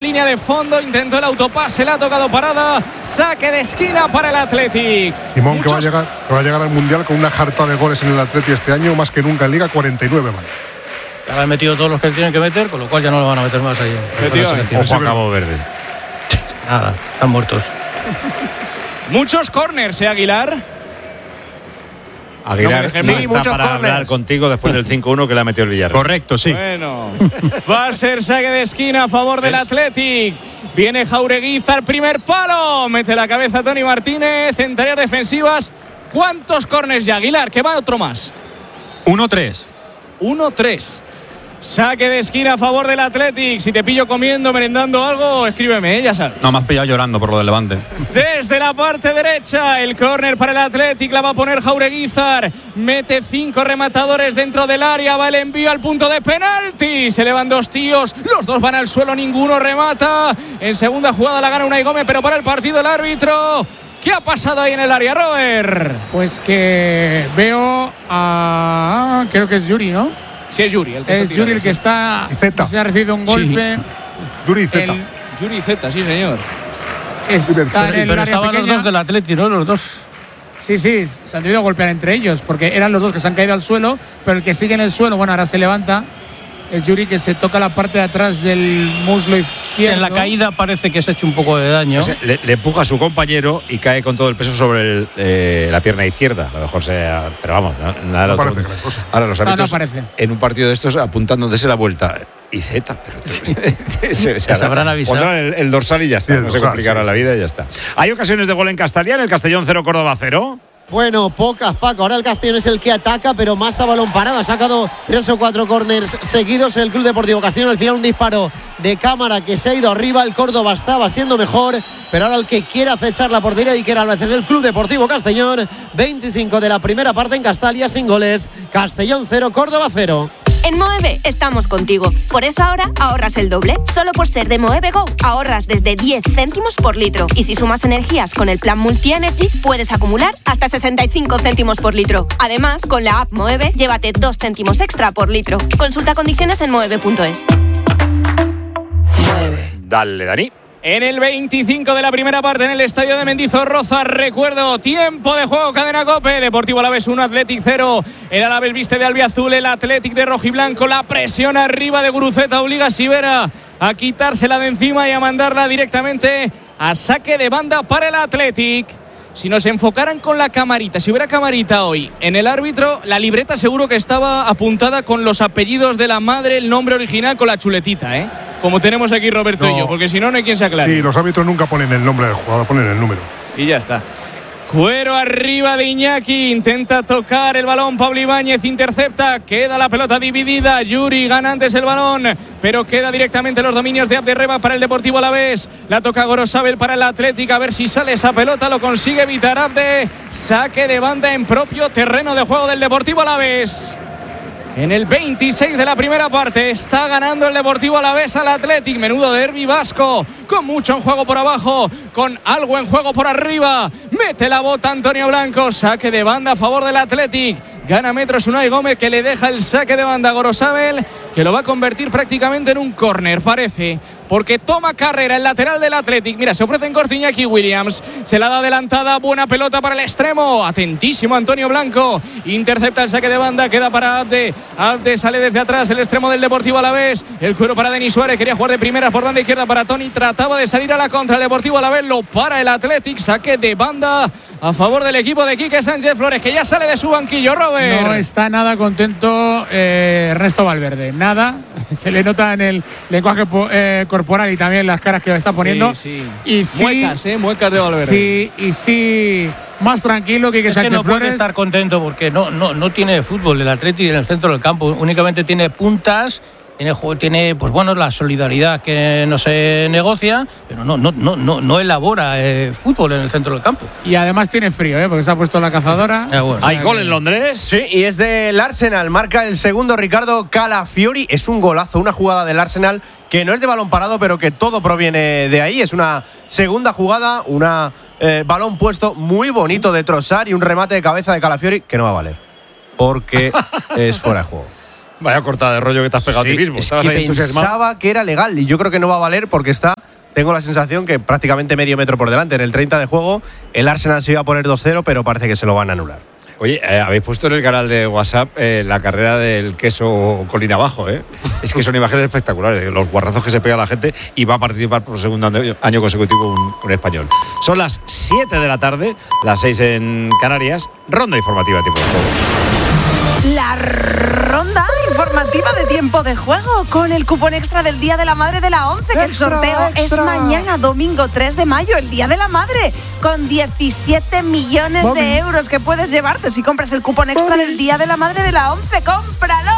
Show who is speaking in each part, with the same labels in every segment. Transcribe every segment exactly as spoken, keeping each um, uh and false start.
Speaker 1: línea de fondo, intentó el autopase, le ha tocado parada, saque de esquina para el Athletic.
Speaker 2: Simón, que va, a llegar, que va a llegar al Mundial con una jarta de goles en el Athletic este año, más que nunca en Liga, cuarenta y nueve, vale.
Speaker 3: Ya han metido todos los que tienen que meter, con lo cual ya no lo van a meter más ahí.
Speaker 4: Ojo a Cabo Verde.
Speaker 3: Nada, están muertos.
Speaker 1: Muchos corners, ¿eh, Aguilar?
Speaker 4: Aguilar
Speaker 1: no
Speaker 4: no
Speaker 1: sí,
Speaker 4: está para corners. Hablar contigo después del cinco uno que le ha metido el Villarreal.
Speaker 3: Correcto, sí.
Speaker 1: Bueno, va a ser saque de esquina a favor del Athletic. Viene Jaureguizar, primer palo. Mete la cabeza Tony Martínez en tareas defensivas. ¿Cuántos corners ya, Aguilar? Que va otro más.
Speaker 3: uno tres.
Speaker 1: uno tres. Saque de esquina a favor del Athletic. Si te pillo comiendo, merendando algo, escríbeme, ¿eh? Ya sabes.
Speaker 3: No, me has pillado llorando por lo del Levante.
Speaker 1: Desde la parte derecha, el córner para el Athletic, la va a poner Jaureguizar. Mete cinco rematadores dentro del área, va el envío al punto de penalti. Se elevan dos tíos, los dos van al suelo, ninguno remata. En segunda jugada la gana Unai Gómez, pero para el partido el árbitro. ¿Qué ha pasado ahí en el área, Robert?
Speaker 5: Pues que veo a... creo que es Yuri, ¿no?
Speaker 1: Sí, es Yuri. El que
Speaker 5: es Yuri el que está...
Speaker 2: Zeta.
Speaker 5: Se ha recibido un golpe.
Speaker 2: Sí. Yuri Zeta.
Speaker 1: El, Yuri Zeta, sí, señor.
Speaker 5: Está en el
Speaker 3: pero
Speaker 5: área
Speaker 3: estaban
Speaker 5: pequeña.
Speaker 3: los dos del Atleti, ¿no? Los dos.
Speaker 5: Sí, sí, se han debido golpear entre ellos, porque eran los dos que se han caído al suelo, pero el que sigue en el suelo, bueno, ahora se levanta. Es Yuri que se toca la parte de atrás del muslo izquierdo.
Speaker 3: En la caída parece que se ha hecho un poco de daño.
Speaker 4: O sea, le, le empuja a su compañero y cae con todo el peso sobre el, eh, la pierna izquierda. A lo mejor sea. Pero vamos, no, nada.
Speaker 2: No
Speaker 4: otro.
Speaker 2: parece gran cosa.
Speaker 4: Ahora los árbitros
Speaker 5: No, no parece.
Speaker 4: en un partido de estos apuntando desde la vuelta. Y Z, pero se, se,
Speaker 3: se habrán avisado.
Speaker 4: Pondrán el, el dorsal y ya está.
Speaker 2: Sí,
Speaker 4: no
Speaker 2: dorsal,
Speaker 4: se complicará
Speaker 2: sí,
Speaker 4: la
Speaker 2: sí.
Speaker 4: vida y ya está. Hay ocasiones de gol en Castellón, el Castellón cero, Córdoba cero.
Speaker 6: Bueno, pocas, Paco. Ahora el Castellón es el que ataca, pero más a balón parado. Ha sacado tres o cuatro córners seguidos el Club Deportivo Castellón. Al final un disparo de cámara que se ha ido arriba. El Córdoba estaba siendo mejor, pero ahora el que quiere acechar la portería y quiere a veces el Club Deportivo Castellón. veinticinco de la primera parte en Castalia, sin goles. Castellón cero, Córdoba cero.
Speaker 7: En Moeve estamos contigo. Por eso ahora ahorras el doble. Solo por ser de Moeve Go ahorras desde diez céntimos por litro. Y si sumas energías con el plan Multi Energy, puedes acumular hasta sesenta y cinco céntimos por litro. Además, con la app Moeve, llévate dos céntimos extra por litro. Consulta condiciones en moeve punto es.
Speaker 4: Dale, Dani.
Speaker 1: En el veinticinco de la primera parte en el estadio de Mendizorroza, recuerdo, tiempo de juego, cadena COPE, Deportivo Alavés uno, Athletic cero. El Alavés viste de albiazul, el Athletic de rojiblanco, la presión arriba de Guruceta obliga a Sivera a quitársela de encima y a mandarla directamente a saque de banda para el Athletic. Si nos enfocaran con la camarita, si hubiera camarita hoy en el árbitro, la libreta seguro que estaba apuntada con los apellidos de la madre, el nombre original con la chuletita, ¿eh? Como tenemos aquí Roberto
Speaker 2: no.
Speaker 1: y yo, porque si no, no hay quien se aclare.
Speaker 2: Sí, los árbitros nunca ponen el nombre del jugador, ponen el número.
Speaker 1: Y ya está. Cuero arriba de Iñaki, intenta tocar el balón, Pablo Ibáñez intercepta, queda la pelota dividida, Yuri gana antes el balón, pero queda directamente los dominios de Abderreba para el Deportivo Alavés, la toca Gorosabel para el Atlético, a ver si sale esa pelota, lo consigue evitar Abde, saque de banda en propio terreno de juego del Deportivo Alavés. En el veintiséis de la primera parte está ganando el Deportivo Alavés al Athletic. Menudo derbi vasco, con mucho en juego por abajo, con algo en juego por arriba. Mete la bota Antonio Blanco, saque de banda a favor del Athletic. Gana metros Unai Gómez, que le deja el saque de banda a Gorosabel, que lo va a convertir prácticamente en un córner, parece, porque toma carrera el lateral del Athletic. Mira, se ofrece en corto Iñaki Williams, se la da adelantada, buena pelota para el extremo, atentísimo Antonio Blanco, intercepta el saque de banda, queda para Abde, Abde sale desde atrás, el extremo del Deportivo Alavés, el cuero para Denis Suárez, quería jugar de primera por banda izquierda para Toni, trataba de salir a la contra el Deportivo Alavés, lo para el Athletic, saque de banda a favor del equipo de Quique Sánchez Flores, que ya sale de su banquillo, Robert.
Speaker 5: No está nada contento eh, Ernesto Valverde, nada, se le nota en el lenguaje eh, corporal y también las caras que está poniendo.
Speaker 1: Sí, sí.
Speaker 5: Y sí,
Speaker 1: muecas, eh, muecas de Valverde.
Speaker 5: Sí, y sí, más tranquilo que Quique
Speaker 3: es
Speaker 5: Sánchez
Speaker 3: que no
Speaker 5: Flores.
Speaker 3: puede estar contento porque no, no, no tiene fútbol el Atleti en el centro del campo, únicamente tiene puntas. Tiene, tiene, pues bueno, la solidaridad que no se negocia, pero no, no, no, no, no elabora eh, fútbol en el centro del campo.
Speaker 5: Y además tiene frío, ¿eh? Porque se ha puesto la cazadora.
Speaker 3: Ah, bueno.
Speaker 4: ¿Hay gol en Londres?
Speaker 8: Sí, y es del Arsenal. Marca el segundo Ricardo Calafiori. Es un golazo, una jugada del Arsenal que no es de balón parado, pero que todo proviene de ahí. Es una segunda jugada, un eh, balón puesto muy bonito de Trossard y un remate de cabeza de Calafiori que no va a valer, porque es fuera de juego.
Speaker 4: Vaya cortada de rollo que te has pegado
Speaker 8: Sí,
Speaker 4: a ti mismo.
Speaker 8: es
Speaker 4: Estabas
Speaker 8: que
Speaker 4: ahí entusiasmado.
Speaker 8: pensaba que era legal y yo creo que no va a valer porque está, tengo la sensación que prácticamente medio metro por delante. En el treinta de juego el Arsenal se iba a poner dos cero, pero parece que se lo van a anular.
Speaker 4: Oye, eh, habéis puesto en el canal de WhatsApp eh, la carrera del queso colina abajo, ¿eh? Es que son imágenes espectaculares, los guarrazos que se pega la gente y va a participar por segundo año, año consecutivo un, un español. Son las siete de la tarde, las seis en Canarias, ronda informativa tipo de juego.
Speaker 9: La ronda informativa de tiempo de juego con el cupón extra del Día de la Madre de la once, que el sorteo es mañana, domingo tres de mayo, el Día de la Madre, con diecisiete millones
Speaker 2: Mami.
Speaker 9: de euros que puedes llevarte si compras el cupón extra
Speaker 2: Mami.
Speaker 9: del Día de la Madre de la once. ¡Cómpralo!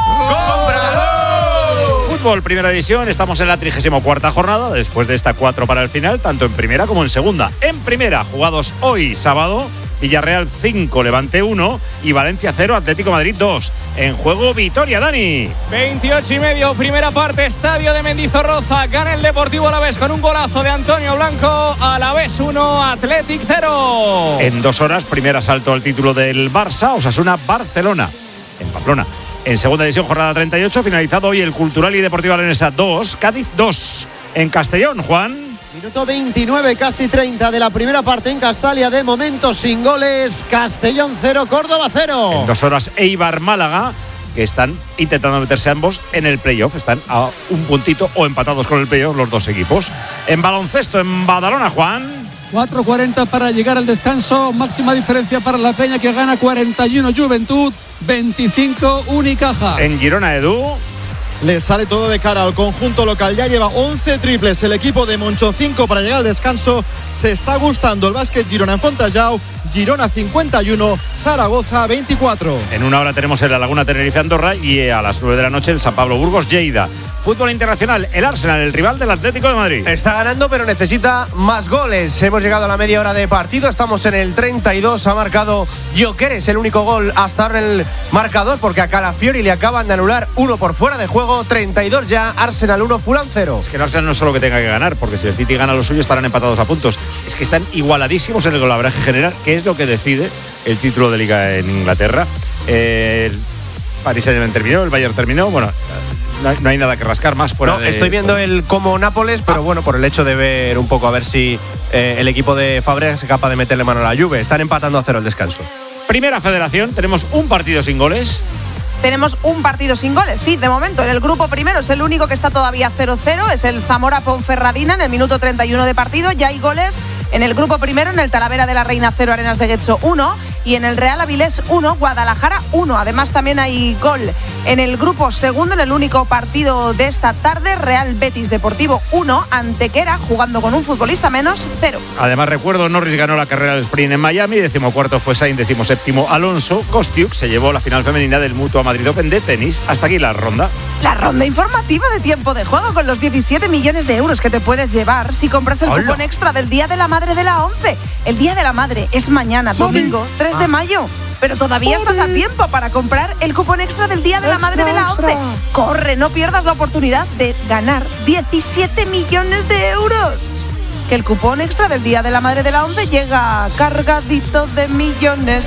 Speaker 4: ¡Cómpralo! Fútbol, primera división, estamos en la trigésima cuarta jornada, después de esta cuatro para el final, tanto en primera como en segunda. En primera, jugados hoy sábado, Villarreal cinco, Levante uno y Valencia cero, Atlético Madrid dos. En juego, Vitoria, Dani.
Speaker 1: veintiocho y medio, primera parte, estadio de Mendizorroza. Gana el Deportivo Alavés con un golazo de Antonio Blanco. Alavés uno, Athletic cero.
Speaker 4: En dos horas, primer asalto al título del Barça, Osasuna Barcelona, en Pamplona. En segunda división, jornada treinta y ocho, finalizado hoy el Cultural y Deportiva Leonesa dos, Cádiz dos. En Castellón, Juan.
Speaker 6: Minuto veintinueve, casi treinta de la primera parte en Castalia. De momento sin goles. Castellón cero, Córdoba cero.
Speaker 4: En dos horas, Eibar Málaga, que están intentando meterse ambos en el playoff. Están a un puntito o empatados con el playoff los dos equipos. En baloncesto, en Badalona, Juan.
Speaker 10: cuatro cuarenta para llegar al descanso. Máxima diferencia para la Peña, que gana cuarenta y uno Juventud, veinticinco Unicaja.
Speaker 4: En Girona, Edu.
Speaker 11: Le sale todo de cara al conjunto local. Ya lleva once triples el equipo de Monchoncinco para llegar al descanso. Se está gustando el básquet Girona en Fontajau. Girona cincuenta y uno, Zaragoza veinticuatro.
Speaker 4: En una hora tenemos en la Laguna Tenerife Andorra y a las nueve de la noche el San Pablo Burgos Lleida. Fútbol internacional, el Arsenal, el rival del Atlético de Madrid.
Speaker 8: Está ganando, pero necesita más goles. Hemos llegado a la media hora de partido. Estamos en el treinta y dos. Ha marcado Gyökeres, el único gol hasta ahora en el marcador, porque a Calafiori le acaban de anular uno por fuera de juego. treinta y dos ya, Arsenal uno, Fulham cero.
Speaker 4: Es que el Arsenal no es solo que tenga que ganar, porque si el City gana lo suyo estarán empatados a puntos. Es que están igualadísimos en el golaveraje general, que es lo que decide el título de Liga en Inglaterra. Eh, el Paris Saint-Germain terminó, el Bayern terminó. Bueno, no hay nada que rascar más. Fuera
Speaker 8: no,
Speaker 4: de,
Speaker 8: estoy viendo el como Nápoles, pero ah. bueno, por el hecho de ver un poco a ver si eh, el equipo de Fabregas es capaz de meterle mano a la Juve. Están empatando a cero el descanso.
Speaker 4: Primera Federación, tenemos un partido sin goles.
Speaker 9: Tenemos un partido sin goles, sí, de momento. En el grupo primero es el único que está todavía cero cero, es el Zamora Ponferradina en el minuto treinta y uno de partido. Ya hay goles en el grupo primero, en el Talavera de la Reina cero, Arenas de Getxo uno, y en el Real Avilés uno, Guadalajara uno. Además también hay gol en el grupo segundo, en el único partido de esta tarde, Real Betis Deportivo uno, Antequera, jugando con un futbolista menos, cero.
Speaker 4: Además recuerdo, Norris ganó la carrera del sprint en Miami, decimocuarto fue Sainz, decimoséptimo Alonso. Kostiuk se llevó la final femenina del Mutua Madrid Open de tenis. Hasta aquí la ronda.
Speaker 9: La ronda informativa de tiempo de juego con los diecisiete millones de euros que te puedes llevar si compras el
Speaker 8: ¡Hola!
Speaker 9: Cupón extra del Día de la Madre de la once. El Día de la Madre es mañana, domingo tres de mayo. Pero todavía estás a tiempo para comprar el cupón extra del Día de la Madre de la once. Corre, no pierdas la oportunidad de ganar diecisiete millones de euros. Que el cupón extra del Día de la Madre de la once llega cargadito de millones.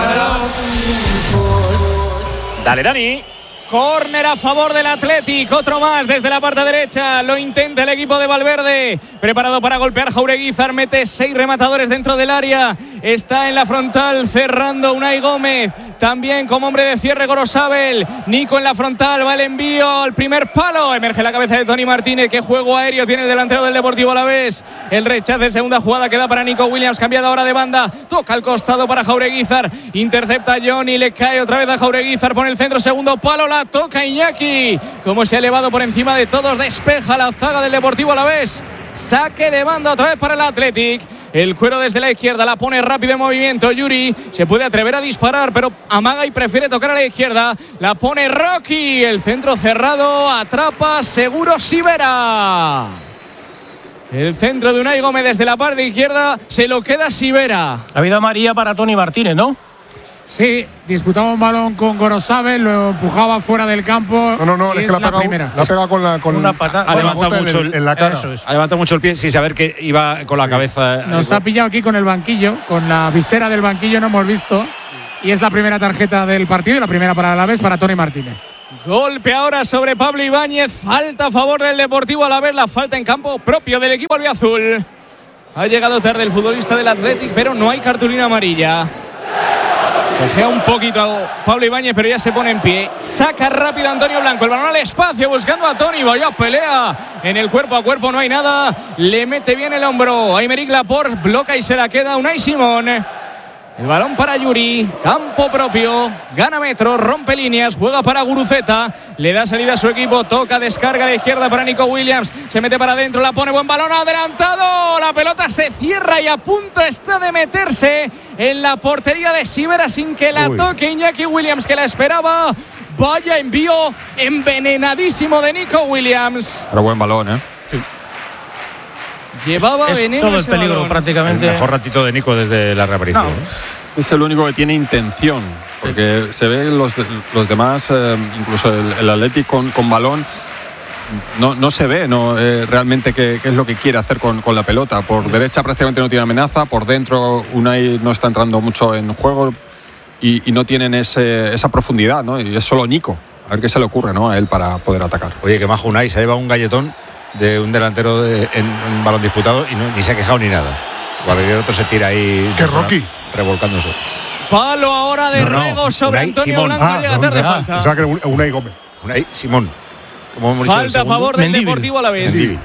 Speaker 4: Dale, Dani.
Speaker 1: Córner a favor del Athletic, otro más desde la parte derecha, lo intenta el equipo de Valverde, preparado para golpear Jaureguizar, mete seis rematadores dentro del área, está en la frontal cerrando Unai Gómez, también como hombre de cierre Gorosabel, Nico en la frontal, va el envío al primer palo, emerge la cabeza de Tony Martínez, qué juego aéreo tiene el delantero del Deportivo Alavés, el rechace, segunda jugada que da para Nico Williams, cambiada ahora de banda, toca al costado para Jaureguizar, intercepta Johnny, le cae otra vez a Jaureguizar, pone el centro, segundo palo, la toca Iñaki, como se ha elevado por encima de todos, despeja la zaga del Deportivo Alavés, saque de banda otra vez para el Athletic, el cuero desde la izquierda, la pone rápido en movimiento, Yuri se puede atrever a disparar, pero amaga y prefiere tocar a la izquierda, la pone Rocky, el centro cerrado, atrapa seguro Sivera. El centro de Unai Gómez desde la parte izquierda, se lo queda Sivera.
Speaker 3: Ha habido amarilla para Tony Martínez, ¿no?
Speaker 5: Sí, disputaba un balón con Gorosabel, lo empujaba fuera del campo.
Speaker 2: No, no, no, es,
Speaker 5: es
Speaker 2: que la,
Speaker 5: la
Speaker 2: pegado,
Speaker 5: primera.
Speaker 2: la pega con la con
Speaker 3: una patada.
Speaker 4: Ha levantado mucho
Speaker 2: en, el, en la cara.
Speaker 3: Eso es.
Speaker 4: Ha levantado mucho el pie sin saber que iba con la
Speaker 2: sí.
Speaker 4: cabeza.
Speaker 5: Nos ha pillado aquí con el banquillo, con la visera del banquillo, no hemos visto. Y es la primera tarjeta del partido y la primera para la vez para Tony Martínez.
Speaker 1: Golpe ahora sobre Pablo Ibáñez. Falta a favor del Deportivo Alavés. La falta en campo propio del equipo albiazul. Ha llegado tarde el futbolista del Athletic, pero no hay cartulina amarilla. Cogea un poquito a Pablo Ibáñez, pero ya se pone en pie. Saca rápido Antonio Blanco. El balón al espacio buscando a Toni. Vaya pelea en el cuerpo a cuerpo. No hay nada. Le mete bien el hombro. Aymeric Laporte bloca y se la queda Unai Simón. El balón para Yuri, campo propio, gana metro, rompe líneas, juega para Guruceta, le da salida a su equipo, toca, descarga a la izquierda para Nico Williams, se mete para adentro, la pone, buen balón adelantado, la pelota se cierra y a punto está de meterse en la portería de Sivera sin que la Uy. toque Iñaki Williams, que la esperaba. Vaya envío envenenadísimo de Nico Williams.
Speaker 12: Pero buen balón, ¿eh?
Speaker 1: Sí. Llevaba
Speaker 3: es
Speaker 1: veneno
Speaker 3: todo el peligro
Speaker 1: balón.
Speaker 3: prácticamente.
Speaker 4: El mejor ratito de Nico desde la reaparición.
Speaker 12: No, es el único que tiene intención, porque se ve los, de, los demás, eh, incluso el, el Atlético con, con balón, no, no se ve no eh, realmente qué, qué es lo que quiere hacer con, con la pelota. Por derecha prácticamente no tiene amenaza, por dentro Unai no está entrando mucho en juego y, y no tienen ese, esa profundidad, ¿no? Y es solo Nico. A ver qué se le ocurre, ¿no?, a él para poder atacar.
Speaker 4: Oye, que majo Unai, se ha llevado un galletón de un delantero de, en un balón disputado y no, ni se ha quejado ni nada. Cualquier otro se tira ahí.
Speaker 2: ¡Qué Rocky!
Speaker 4: Revolcándose.
Speaker 1: Palo ahora de
Speaker 4: no, no.
Speaker 1: Rego sobre
Speaker 4: Unai
Speaker 1: Antonio
Speaker 4: Simón.
Speaker 1: Blanco.
Speaker 2: Ah,
Speaker 1: llega
Speaker 2: no,
Speaker 1: tarde
Speaker 2: no,
Speaker 1: falta.
Speaker 2: Pensaba que era Unai Gómez.
Speaker 4: Unai Simón. Como hemos dicho,
Speaker 1: Falta a favor del
Speaker 3: Mendívil.
Speaker 1: Deportivo Alavés.
Speaker 4: Mendívil.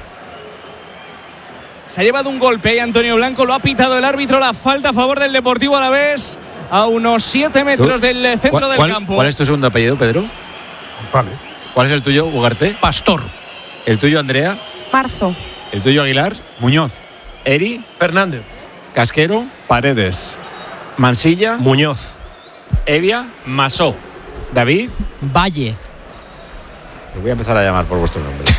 Speaker 1: Se ha llevado un golpe ahí Antonio Blanco. Lo ha pitado el árbitro. La falta a favor del Deportivo Alavés. A unos siete metros del centro
Speaker 4: ¿Cuál,
Speaker 1: del
Speaker 4: cuál,
Speaker 1: campo.
Speaker 4: ¿Cuál es tu segundo apellido, Pedro?
Speaker 2: González.
Speaker 4: ¿Cuál es el tuyo, Ugarte?
Speaker 3: Pastor.
Speaker 4: ¿El tuyo, Andrea?
Speaker 9: Marzo.
Speaker 4: ¿El tuyo, Aguilar?
Speaker 12: Muñoz.
Speaker 4: ¿Eri?
Speaker 8: Fernández.
Speaker 4: ¿Casquero?
Speaker 12: Paredes.
Speaker 4: ¿Mansilla?
Speaker 8: Muñoz.
Speaker 4: ¿Evia?
Speaker 12: Masó.
Speaker 4: ¿David?
Speaker 13: Valle.
Speaker 4: Te voy a empezar a llamar por vuestro nombre.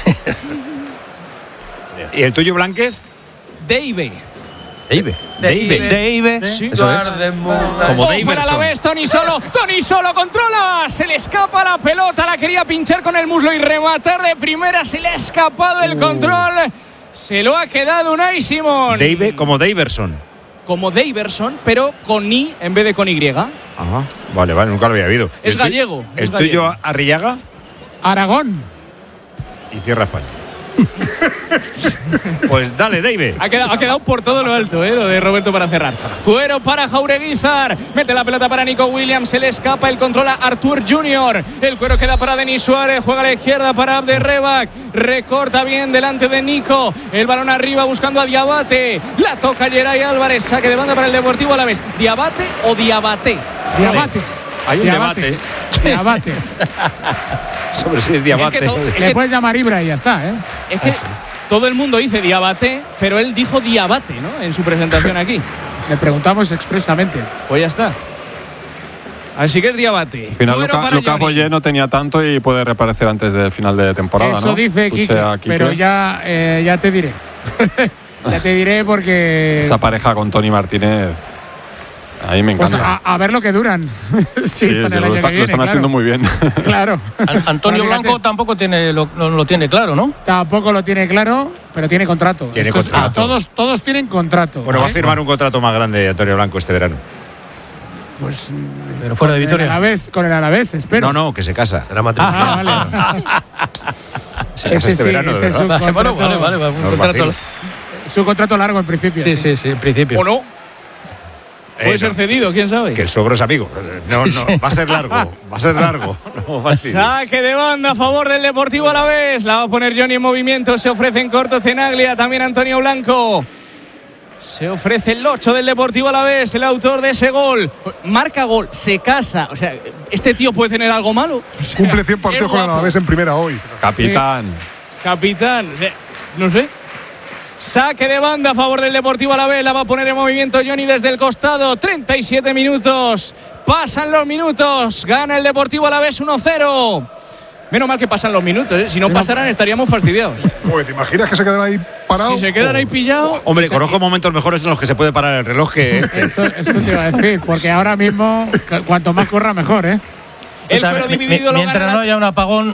Speaker 4: ¿Y el tuyo, Blánquez?
Speaker 1: Deive.
Speaker 4: Deive.
Speaker 8: Deive. Deive.
Speaker 1: Sí.
Speaker 4: Eso es. Como
Speaker 1: Oh,
Speaker 4: Daverson.
Speaker 1: para la vez, Toni solo, Toni solo controla, se le escapa la pelota, la quería pinchar con el muslo y rematar de primera, se le ha escapado el
Speaker 4: Uh.
Speaker 1: control, se lo ha quedado Unai Simón.
Speaker 4: Deive como Daverson.
Speaker 1: Como Daverson, pero con I en vez de con Y.
Speaker 4: Ajá. Vale, vale, nunca lo había oído.
Speaker 1: Es
Speaker 4: ¿El tu-
Speaker 1: gallego, es
Speaker 4: ¿El tuyo,
Speaker 1: gallego.
Speaker 4: Arrillaga?
Speaker 5: Aragón.
Speaker 4: Y cierra España. Pues dale, Deive.
Speaker 1: Ha quedado, ha quedado por todo lo alto, ¿eh? Lo de Roberto para cerrar. Cuero para Jaureguizar. Mete la pelota para Nico Williams. Se le escapa el control a Artur Junior. El cuero queda para Denis Suárez. Juega a la izquierda para Abderrebak. Recorta bien delante de Nico. El balón arriba buscando a Diabate. La toca Geray Álvarez. Saque de banda para el Deportivo Alavés. ¿Diabate o Diabate?
Speaker 5: Diabate.
Speaker 4: Hay un
Speaker 5: Diabate.
Speaker 4: debate
Speaker 5: Diabate.
Speaker 4: sobre si es Diabate.
Speaker 1: Es que to- es
Speaker 5: Le
Speaker 1: que-
Speaker 5: puedes llamar Ibra y ya está, ¿eh?
Speaker 1: Es que todo el mundo dice Diabate, pero él dijo Diabate, ¿no? En su presentación aquí.
Speaker 5: Le preguntamos expresamente.
Speaker 1: Pues ya está. Así que es Diabate.
Speaker 12: Al final,
Speaker 1: Cuero
Speaker 12: Luca,
Speaker 1: para
Speaker 12: Lucas
Speaker 1: Johnny.
Speaker 12: Boyé no tenía tanto y puede reaparecer antes del final de temporada.
Speaker 5: Eso
Speaker 12: ¿no?
Speaker 5: dice
Speaker 12: Escuché
Speaker 5: Quique,
Speaker 12: a Quique.
Speaker 5: pero ya, eh, ya te diré. Ya te diré porque…
Speaker 12: Esa pareja con Toni Martínez. Ahí me
Speaker 5: Pues
Speaker 12: encanta.
Speaker 5: a, a ver lo que duran. sí,
Speaker 12: Sí,
Speaker 5: para el
Speaker 12: lo,
Speaker 5: año
Speaker 12: está-
Speaker 5: que
Speaker 12: lo
Speaker 5: viene,
Speaker 12: están
Speaker 5: claro.
Speaker 12: haciendo muy bien.
Speaker 5: Claro.
Speaker 3: An- Antonio
Speaker 5: Pero fíjate,
Speaker 3: Blanco tampoco tiene lo, lo, lo tiene claro, ¿no?
Speaker 5: Tampoco lo tiene claro, pero tiene contrato.
Speaker 4: Tiene
Speaker 5: Estos-
Speaker 4: contrato.
Speaker 5: ah, todos, todos tienen contrato.
Speaker 4: Bueno, va a
Speaker 5: ¿eh?
Speaker 4: firmar un contrato más grande Antonio Blanco este verano.
Speaker 5: Pues
Speaker 3: Pero fuera de
Speaker 5: con el
Speaker 3: Vitoria.
Speaker 5: Alavés, con el Alavés, espero.
Speaker 4: No, no, que se casa.
Speaker 8: Será matrimonio.
Speaker 5: Ah, vale.
Speaker 4: Se casa
Speaker 5: Ese
Speaker 4: este
Speaker 5: sí,
Speaker 4: verano, de
Speaker 5: ese es
Speaker 4: verdad.
Speaker 5: un
Speaker 3: Vale,
Speaker 5: contrato,
Speaker 3: vale, vale, vale, un
Speaker 4: No os
Speaker 3: contrato-
Speaker 4: vacilo.
Speaker 5: su contrato largo en principio.
Speaker 3: Sí, sí, sí, en principio.
Speaker 1: ¿O no? Puede
Speaker 4: Eh,
Speaker 1: ser
Speaker 4: no,
Speaker 1: cedido, quién sabe.
Speaker 4: que el suegro es amigo. No, no, va a ser largo. Va a ser largo. No fácil.
Speaker 1: Saque de banda a favor del Deportivo Alavés. La va a poner Johnny en movimiento. Se ofrece en corto Zenaglia. También Antonio Blanco. Se ofrece el ocho del Deportivo Alavés, el autor de ese gol. Marca gol, se casa. O sea, ¿este tío puede tener algo malo? O sea,
Speaker 2: Cumple cien partidos
Speaker 1: es
Speaker 2: con el
Speaker 1: guapo.
Speaker 2: Alavés en primera hoy.
Speaker 12: Capitán.
Speaker 1: Capitán, o sea, no sé. Saque de banda a favor del Deportivo Alavés. La va a poner en movimiento Johnny desde el costado. treinta y siete minutos. Pasan los minutos. Gana el Deportivo Alavés uno cero. Menos mal que pasan los minutos, ¿eh? Si no pasaran estaríamos fastidiados.
Speaker 2: Joder, ¿te imaginas que se quedan ahí parados?
Speaker 1: Si se quedan ahí pillados.
Speaker 4: Hombre, conozco momentos mejores en los que se puede parar el reloj que este.
Speaker 5: Eso, eso te iba a decir, porque ahora mismo cu- cuanto más corra mejor, ¿eh?
Speaker 1: El
Speaker 3: O sea,
Speaker 1: cuero
Speaker 3: mi-
Speaker 1: dividido
Speaker 3: mi-
Speaker 1: lo
Speaker 3: mientras
Speaker 1: gana.
Speaker 3: no haya un apagón,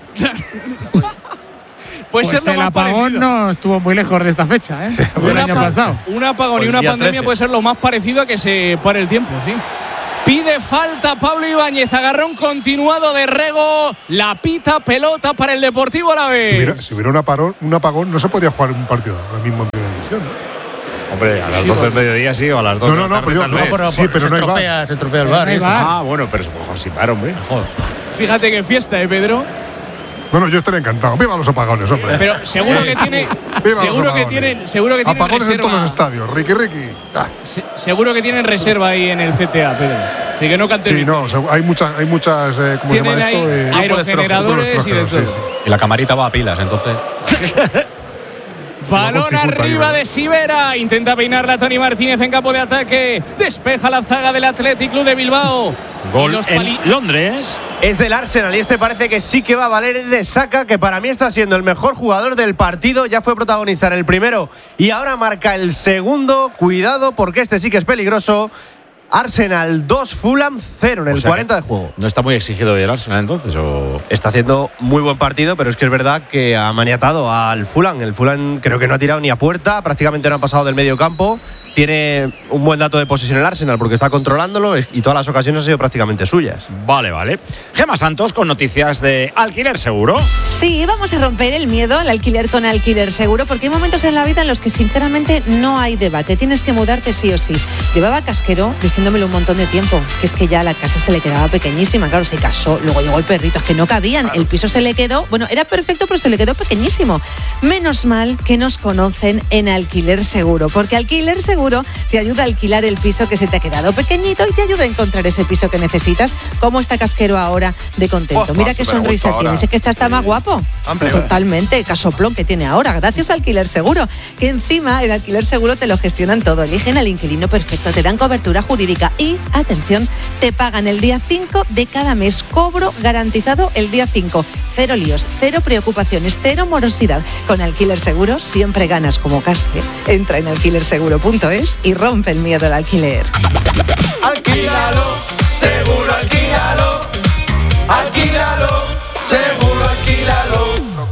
Speaker 1: Puede
Speaker 5: Pues
Speaker 1: ser lo
Speaker 5: el
Speaker 1: más
Speaker 5: apagón
Speaker 1: parecido.
Speaker 5: no estuvo muy lejos de esta fecha, ¿eh? Fue el
Speaker 1: Un
Speaker 5: año
Speaker 1: apa-
Speaker 5: pasado.
Speaker 1: Un apagón
Speaker 3: O
Speaker 1: y
Speaker 3: el
Speaker 1: una
Speaker 3: día
Speaker 1: pandemia
Speaker 3: trece.
Speaker 1: puede ser lo más parecido a que se pare el tiempo, sí. Pide falta Pablo Ibáñez, agarrón continuado de Rego, la pita, pelota para el Deportivo Alavés.
Speaker 2: Si hubiera, si hubiera un, apagón, un apagón, no se podía jugar un partido ahora mismo en primera división, ¿no?
Speaker 4: Hombre, a las doce del mediodía sí, o a las dos
Speaker 2: no,
Speaker 4: de la
Speaker 2: no,
Speaker 4: tarde
Speaker 2: no,
Speaker 4: tal
Speaker 2: pero,
Speaker 4: vez.
Speaker 2: no, sí, pero
Speaker 3: se
Speaker 2: no hay
Speaker 3: tropea,
Speaker 2: bar.
Speaker 3: se tropea el bar.
Speaker 5: No hay
Speaker 3: eso.
Speaker 5: bar.
Speaker 4: Ah, bueno, pero mejor sin bar, hombre.
Speaker 3: Joder.
Speaker 1: Fíjate qué fiesta, ¿eh, Pedro?
Speaker 2: Bueno, yo estaría encantado. ¡Viva los apagones, hombre!
Speaker 1: Pero seguro que tiene,
Speaker 2: Viva
Speaker 1: seguro
Speaker 2: los
Speaker 1: que
Speaker 2: apagones.
Speaker 1: tienen, seguro que tienen
Speaker 2: Apagones en todos los
Speaker 1: reserva.
Speaker 2: estadios. Ricky, Ricky. Ah.
Speaker 1: Se- seguro que tienen reserva ahí en el C T A, Pedro. Así que no canten.
Speaker 2: Sí, no, seg- hay muchas, hay muchas, eh, ¿cómo se
Speaker 1: Tienen
Speaker 2: llama
Speaker 1: ahí
Speaker 2: esto? Eh,
Speaker 1: aerogeneradores y de
Speaker 2: electrógenos,
Speaker 1: todo.
Speaker 2: sí, sí.
Speaker 13: Y la camarita va a pilas, entonces.
Speaker 1: Balón
Speaker 2: Luego circuita
Speaker 1: arriba
Speaker 2: ahí,
Speaker 1: de Sivera. Intenta peinarla Toni Martínez en campo de ataque. Despeja la zaga del Athletic Club de Bilbao.
Speaker 4: Gol
Speaker 1: Los
Speaker 4: en
Speaker 1: pali-
Speaker 4: Londres.
Speaker 8: Es del Arsenal y este parece que sí que va a valer. Es de Saka, que para mí está siendo el mejor jugador del partido. Ya fue protagonista en el primero y ahora marca el segundo. Cuidado porque este sí que es peligroso. Arsenal dos, Fulham cero en el
Speaker 4: O sea,
Speaker 8: cuarenta de juego.
Speaker 4: ¿No está muy exigido hoy el Arsenal entonces? O...
Speaker 8: Está haciendo muy buen partido, pero es que es verdad que ha maniatado al Fulham. El Fulham creo que no ha tirado ni a puerta, prácticamente no ha pasado del medio campo. Tiene un buen dato de posesión el Arsenal porque está controlándolo y todas las ocasiones han sido prácticamente suyas.
Speaker 4: Vale, vale. Gema Santos con noticias de Alquiler Seguro.
Speaker 14: Sí, vamos a romper el miedo al alquiler con Alquiler Seguro, porque hay momentos en la vida en los que sinceramente no hay debate. Tienes que mudarte sí o sí. Llevaba Casquero diciéndomelo un montón de tiempo, que es que ya la casa se le quedaba pequeñísima. Claro, se casó, luego llegó el perrito, es que no cabían. El piso se le quedó, bueno, era perfecto, pero se le quedó pequeñísimo. Menos mal que nos conocen en Alquiler Seguro, porque Alquiler Seguro te ayuda a alquilar el piso que se te ha quedado pequeñito y te ayuda a encontrar ese piso que necesitas, como está Casquero ahora de contento.
Speaker 8: Oh,
Speaker 14: Mira
Speaker 8: oh,
Speaker 14: qué
Speaker 8: súper
Speaker 14: sonrisa
Speaker 8: gusto
Speaker 14: tiene,
Speaker 8: ahora.
Speaker 14: sé que está, está más guapo.
Speaker 8: Amplio.
Speaker 14: Totalmente, casoplón que tiene ahora, gracias a Alquiler Seguro, que encima en Alquiler Seguro te lo gestionan todo, eligen al inquilino perfecto, te dan cobertura jurídica y, atención, te pagan el día cinco de cada mes, cobro garantizado el día cinco. Cero líos, cero preocupaciones, cero morosidad. Con Alquiler Seguro siempre ganas como casque. Entra en alquiler seguro punto es y rompe el miedo al alquiler.
Speaker 15: Alquílalo, seguro alquílalo. Alquílalo, seguro alquílalo.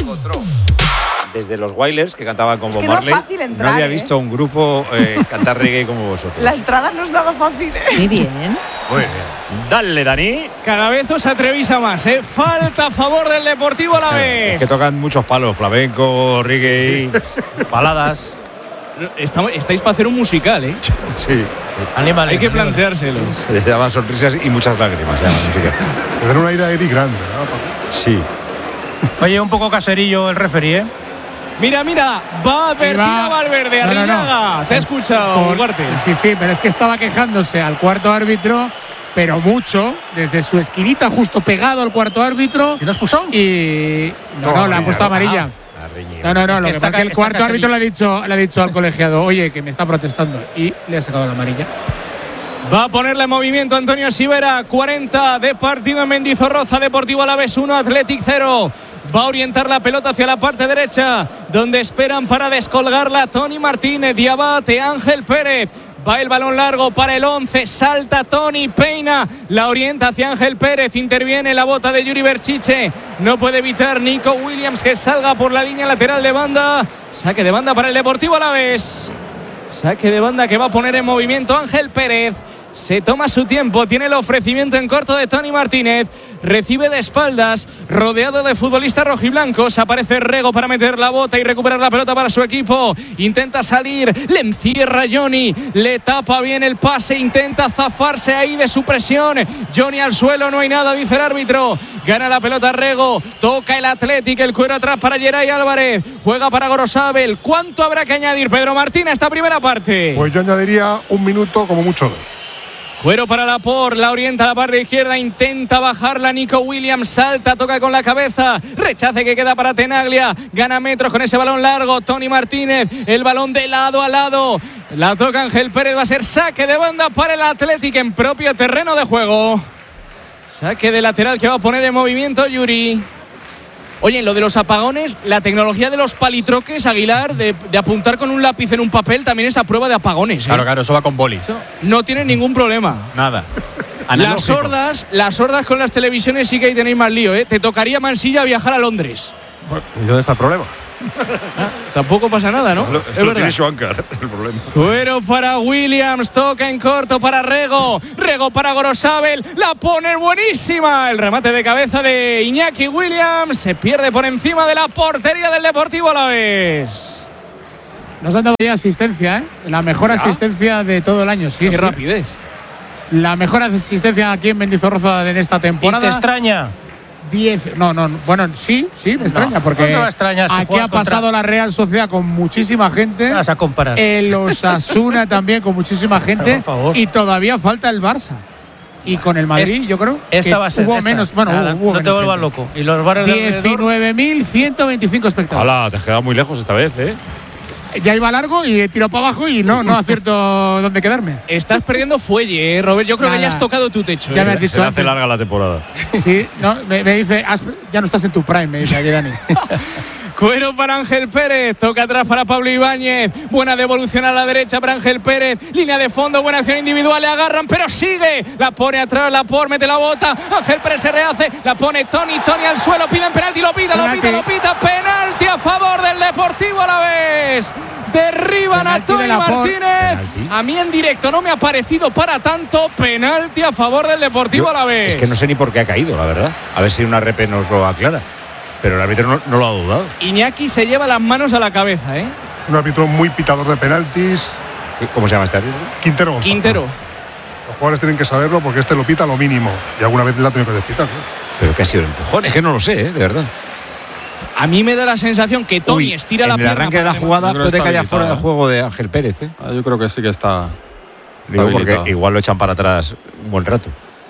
Speaker 4: Desde los Wailers, que cantaban con
Speaker 9: Es
Speaker 4: Bob
Speaker 9: que no es
Speaker 4: Marley,
Speaker 9: fácil entrar,
Speaker 4: no había
Speaker 9: ¿eh?
Speaker 4: visto un grupo eh, cantar reggae como vosotros.
Speaker 9: La entrada no es nada fácil, ¿eh?
Speaker 14: Muy bien.
Speaker 4: Muy bien. Dale, Dani.
Speaker 1: Cada vez os atrevéis a más, ¿eh? Falta a favor del Deportivo Alavés.
Speaker 4: Es que tocan muchos palos, flamenco, reggae,
Speaker 8: baladas.
Speaker 1: Estamos- estáis para hacer un musical, ¿eh?
Speaker 4: Sí.
Speaker 3: Animales.
Speaker 1: Hay que
Speaker 3: animales.
Speaker 1: planteárselo.
Speaker 4: Se llama Sonrisas y muchas lágrimas. se llama la música.
Speaker 2: Le dan un aire a Eddie grande, ¿no?
Speaker 4: Sí.
Speaker 3: Oye, un poco caserillo el referee, ¿eh?
Speaker 1: Mira, mira, va a advertir
Speaker 5: va.
Speaker 1: a Valverde,
Speaker 5: No, no, no.
Speaker 1: Arrillaga. Te he escuchado,
Speaker 5: Por-
Speaker 1: Ugarte.
Speaker 5: Sí, sí, pero es que estaba quejándose al cuarto árbitro, pero mucho, desde su esquinita justo pegado al cuarto árbitro.
Speaker 3: ¿Y no expulsó?
Speaker 5: Y no,
Speaker 2: No,
Speaker 5: no, le han puesto amarilla. No, no, no, lo que
Speaker 3: Está
Speaker 5: pasa es que el
Speaker 3: ca-
Speaker 5: cuarto
Speaker 3: está
Speaker 5: árbitro le ha
Speaker 3: Casemiro.
Speaker 5: dicho, le ha dicho al colegiado, oye, que me está protestando, y le ha sacado la amarilla.
Speaker 1: Va a ponerle en movimiento Antonio Sivera. cuarenta de partido en Mendizorroza. Deportivo Alavés uno, Athletic cero. Va a orientar la pelota hacia la parte derecha, donde esperan para descolgarla Toni Martínez, Diabate, Ángel Pérez. Va el balón largo para el once, salta Toni, peina, la orienta hacia Ángel Pérez, interviene la bota de Yuri Berchiche, no puede evitar Nico Williams que salga por la línea lateral de banda. Saque de banda para el Deportivo Alavés. Saque de banda que va a poner en movimiento Ángel Pérez. Se toma su tiempo, tiene el ofrecimiento en corto de Toni Martínez. Recibe de espaldas, rodeado de futbolistas rojiblancos. Aparece Rego para meter la bota y recuperar la pelota para su equipo. Intenta salir, le encierra Johnny. Le tapa bien el pase, intenta zafarse ahí de su presión. Johnny al suelo, no hay nada, dice el árbitro. Gana la pelota Rego, toca el Athletic, el cuero atrás para Geray Álvarez. Juega para Gorosabel. ¿Cuánto habrá que añadir, Pedro Martín, a esta primera parte?
Speaker 2: Pues yo añadiría un minuto, como mucho dos.
Speaker 1: Cuero para Laporte, la orienta a la parte izquierda, intenta bajarla Nico Williams, salta, toca con la cabeza, rechace que queda para Tenaglia, gana metros con ese balón largo, Toni Martínez, el balón de lado a lado, la toca Ángel Pérez, va a ser saque de banda para el Athletic en propio terreno de juego. Saque de lateral que va a poner en movimiento Yuri. Oye, en lo de los apagones, la tecnología de los palitroques, Aguilar, de, de apuntar con un lápiz en un papel, también es a prueba de apagones, ¿eh?
Speaker 13: Claro, claro, eso va con boli.
Speaker 1: No tienen ningún problema.
Speaker 13: Nada.
Speaker 1: Las
Speaker 13: Analógico.
Speaker 1: sordas, las sordas con las televisiones sí que ahí tenéis más lío, ¿eh? Te tocaría Mansilla viajar a Londres.
Speaker 8: ¿Y dónde está el problema?
Speaker 1: Tampoco pasa nada, ¿no?
Speaker 4: Lo,
Speaker 1: es
Speaker 4: lo
Speaker 1: verdad.
Speaker 4: tiene su Ancar, el problema.
Speaker 1: Cuero para Williams, toca en corto para Rego, Rego para Gorosabel, la pone buenísima. El remate de cabeza de Iñaki Williams se pierde por encima de la portería del Deportivo Alavés.
Speaker 5: Nos han dado ya asistencia, ¿eh? La mejor
Speaker 1: ¿Ya?
Speaker 5: asistencia de todo el año. Sí,
Speaker 1: Qué
Speaker 5: sí.
Speaker 1: rapidez.
Speaker 5: La mejor asistencia aquí en Mendizorroza en esta temporada.
Speaker 3: ¿Y te extraña?
Speaker 5: diez, no, no, bueno, sí, sí, me extraña,
Speaker 3: No,
Speaker 5: porque
Speaker 3: no me extraña si
Speaker 5: aquí
Speaker 3: juegas
Speaker 5: ha pasado
Speaker 3: contra-
Speaker 5: la Real Sociedad con muchísima gente.
Speaker 3: Vas a comparar.
Speaker 5: El Osasuna también con muchísima gente.
Speaker 3: Por favor.
Speaker 5: Y todavía falta el Barça. Y con el Madrid,
Speaker 3: Est-
Speaker 5: yo creo
Speaker 3: Esta
Speaker 5: que
Speaker 3: va a ser.
Speaker 5: hubo
Speaker 3: esta.
Speaker 5: menos. Bueno,
Speaker 3: Nada,
Speaker 5: hubo
Speaker 3: no te
Speaker 5: menos
Speaker 3: vuelvas
Speaker 5: gente.
Speaker 3: loco. Y los bares de alrededor,
Speaker 5: diecinueve mil ciento veinticinco espectadores.
Speaker 4: Hala, te has quedado muy lejos esta vez, ¿eh?
Speaker 5: Ya iba largo y he tirado para abajo y no, no acierto dónde quedarme.
Speaker 1: Estás perdiendo fuelle, ¿eh, Robert. Yo creo
Speaker 5: Nada.
Speaker 1: que ya has tocado tu techo.
Speaker 5: Ya
Speaker 1: ¿eh?
Speaker 5: me has dicho
Speaker 4: Se le hace
Speaker 5: antes.
Speaker 4: larga la temporada.
Speaker 5: Sí, no, me, me dice, "Has- ya no estás en tu prime", me dice aquí Dani.
Speaker 1: Cuero para Ángel Pérez, toca atrás para Pablo Ibáñez, buena devolución a la derecha para Ángel Pérez, línea de fondo, buena acción individual, le agarran, pero sigue, la pone atrás, la por, mete la bota, Ángel Pérez se rehace, la pone Tony, Tony al suelo, piden penalti, lo pita, lo pita, lo pita, penalti a favor del Deportivo Alavés. Derriban a
Speaker 5: Penalti de
Speaker 1: Tony
Speaker 5: Laporte.
Speaker 1: Martínez. A mí en directo no me ha parecido para tanto. Penalti a favor del Deportivo
Speaker 4: Yo-
Speaker 1: Alavés.
Speaker 4: Es que no sé ni por qué ha caído, la verdad. A ver si una repe nos lo aclara. Pero el árbitro no, no lo ha dudado.
Speaker 1: Iñaki se lleva las manos a la cabeza, ¿eh?
Speaker 2: Un árbitro muy pitador de penaltis.
Speaker 4: ¿Cómo se llama este árbitro?
Speaker 2: Quintero Gonzalo.
Speaker 1: Quintero.
Speaker 2: Los jugadores tienen que saberlo porque este lo pita lo mínimo. Y alguna vez le ha tenido que despitar, ¿no?
Speaker 4: Pero que ha sido el empujón. Es que no lo sé, ¿eh? De verdad.
Speaker 1: A mí me da la sensación que Tony
Speaker 4: Uy,
Speaker 1: estira
Speaker 4: en
Speaker 1: la
Speaker 4: el
Speaker 1: pierna.
Speaker 4: arranque de la
Speaker 1: para
Speaker 4: jugada
Speaker 12: Yo creo que
Speaker 4: puede
Speaker 12: está
Speaker 4: que haya
Speaker 12: habilitado,
Speaker 4: fuera de
Speaker 12: ¿eh?
Speaker 4: juego de Ángel Pérez, ¿eh?
Speaker 12: Ah, yo creo que sí que está. está
Speaker 4: Digo, porque
Speaker 12: habilitado.
Speaker 4: igual lo echan para atrás un buen rato.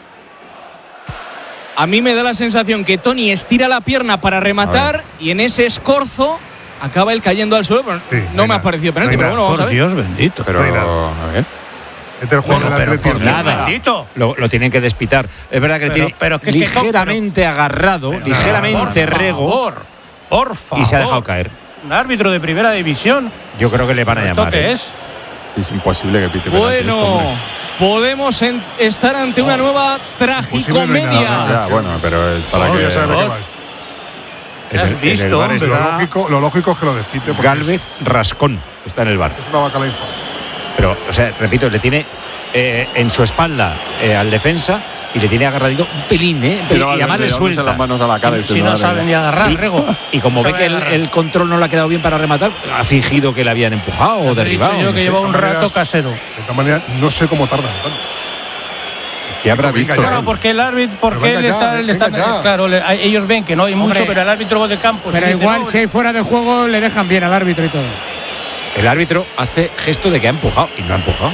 Speaker 1: A mí me da la sensación que Tony estira la pierna para rematar y en ese escorzo acaba él cayendo al suelo. Pero
Speaker 2: Sí,
Speaker 1: no
Speaker 2: hay
Speaker 1: me ha
Speaker 2: nada.
Speaker 1: parecido penalti,
Speaker 2: No hay
Speaker 1: pero bueno,
Speaker 2: nada.
Speaker 1: vamos a
Speaker 3: Por
Speaker 1: ver.
Speaker 3: Dios bendito.
Speaker 4: Pero,
Speaker 2: No hay nada.
Speaker 4: a ver.
Speaker 2: Este es el jugador
Speaker 3: Bueno,
Speaker 2: del
Speaker 3: pero
Speaker 2: Atleti.
Speaker 3: por Dios
Speaker 4: Nada.
Speaker 3: bendito.
Speaker 4: Lo, lo tienen que despitar. Es verdad que
Speaker 3: Pero-
Speaker 4: le tiene
Speaker 3: pero que- que-
Speaker 4: ligeramente agarrado, ligeramente
Speaker 3: Por
Speaker 4: rego
Speaker 3: favor, por favor.
Speaker 4: y se ha dejado caer.
Speaker 3: Un árbitro de primera división.
Speaker 4: Yo creo que le van a
Speaker 3: ¿Esto
Speaker 4: llamar.
Speaker 3: qué
Speaker 4: ¿eh?
Speaker 3: es?
Speaker 12: Sí, es imposible que pite penalti esto,
Speaker 1: Bueno,
Speaker 12: hombre.
Speaker 1: podemos en- estar ante una nueva tragicomedia.
Speaker 12: Ya, bueno, pero es para
Speaker 2: No,
Speaker 12: que.
Speaker 2: ya sabes de qué va esto.
Speaker 4: En
Speaker 3: ¿Has
Speaker 4: el- en
Speaker 3: visto,
Speaker 4: el bar
Speaker 3: hombre?
Speaker 2: Lo
Speaker 4: está
Speaker 2: lógico, lo lógico es que lo despite. porque
Speaker 4: Gálvez Rascón. Está en el bar.
Speaker 2: Es, es una bacala infame.
Speaker 4: Pero, o sea, repito, le tiene eh, en su espalda eh, al defensa y le tiene agarradito un pelín, ¿eh? Un pelín,
Speaker 12: Pero
Speaker 4: y además le
Speaker 12: dándose
Speaker 4: suelta.
Speaker 12: las manos a la cara. y
Speaker 3: Si
Speaker 12: dices,
Speaker 3: no
Speaker 12: madre
Speaker 3: sabe
Speaker 12: mía.
Speaker 3: ni agarrar, Rego.
Speaker 4: Y como
Speaker 3: No
Speaker 4: ve
Speaker 3: sabe
Speaker 4: que el,
Speaker 3: agarrar.
Speaker 4: el control no le ha quedado bien para rematar, ha fingido que le habían empujado o
Speaker 3: Te he dicho
Speaker 4: derribado.
Speaker 3: yo
Speaker 4: no
Speaker 3: que
Speaker 4: sé.
Speaker 3: lleva un
Speaker 2: de todas
Speaker 3: rato
Speaker 2: maneras-
Speaker 3: casero.
Speaker 2: De todas maneras, no sé cómo tardan tanto.
Speaker 12: ¿Qué habrá
Speaker 2: Venga,
Speaker 12: visto?
Speaker 2: ya.
Speaker 3: Claro, porque el árbitro, porque
Speaker 2: venga
Speaker 3: él
Speaker 2: ya,
Speaker 3: está, él
Speaker 2: venga
Speaker 3: está-
Speaker 2: ya.
Speaker 3: claro, le- a- ellos ven que no hay mucho,
Speaker 5: Hombre.
Speaker 3: pero el árbitro de campo
Speaker 5: Pero
Speaker 3: se dice,
Speaker 5: igual,
Speaker 3: no,
Speaker 5: si hay fuera de juego, le dejan bien al árbitro y todo.
Speaker 4: El árbitro hace gesto de que ha empujado y no ha empujado.